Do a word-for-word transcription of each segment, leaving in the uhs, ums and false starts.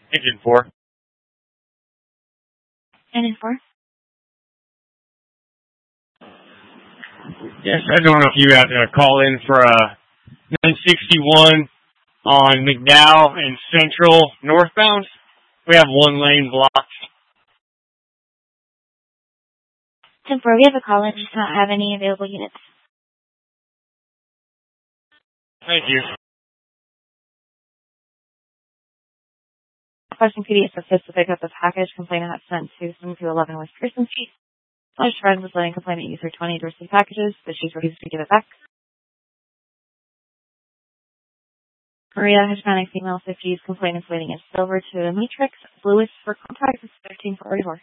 Engine four. Engine four. Yes, I don't know if you have to call in for a nine sixty-one on McDowell and Central northbound. We have one lane blocked. ten four, we have a call in, just not have any available units. Thank you. Question P D S assists to pick up the package. Complainant has sent to seven two one one West Pearson Street. Slash friend was letting complainant use her twenty to receive packages, but she's refused to give it back. Maria, Hispanic female, fifties, complainants waiting in silver to a matrix. Lewis for contact is thirteen forty-four.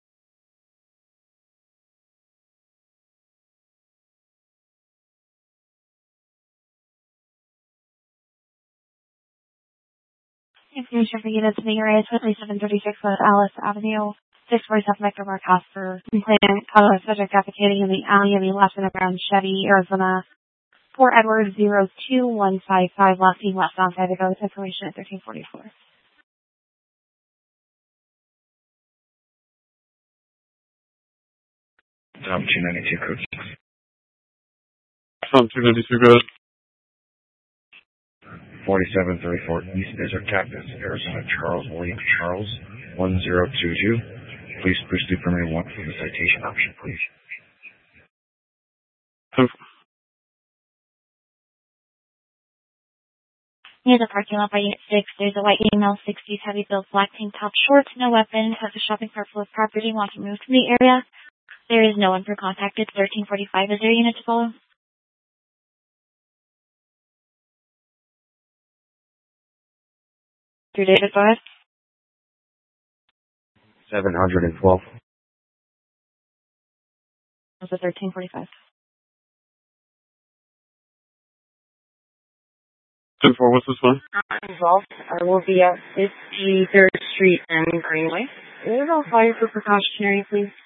Information for units in the area is twenty-seven thirty-six West Alice Avenue, six forty-seven Vector Mark House for complainant, uh, subject defecating in the alley of the left and around Chevy, Arizona. Fort Edward zero two one five five, last seen westbound side to go with information at thirteen forty-four. Tom two ninety-two code. Tom two ninety-two code. forty-seven thirty-four East Desert Cactus, Arizona, Charles William Charles, one zero two two. Please push the permanent one for the citation option, please. Near the parking lot by Unit six, there's a white email, sixties, heavy build, black tank top, shorts, no weapon, has a shopping cart full of property, wants to move to the area. There is no one for contact. It's thirteen forty-five. Is there a unit to follow? Through David, go ahead. seven hundred twelve. That's a thirteen forty-five. ten four, what's this one? I'm involved. I will be at fifty-third Street and Greenway. Is it all fire for precautionary, please?